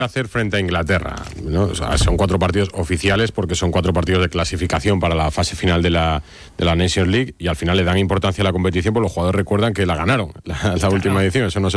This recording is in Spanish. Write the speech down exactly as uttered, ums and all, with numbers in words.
hacer frente a Inglaterra, ¿no? O sea, son cuatro partidos oficiales porque son cuatro partidos de clasificación para la fase final de la, de la Nations League y al final le dan importancia a la competición porque los jugadores recuerdan que la ganaron la, la claro. última edición, eso no se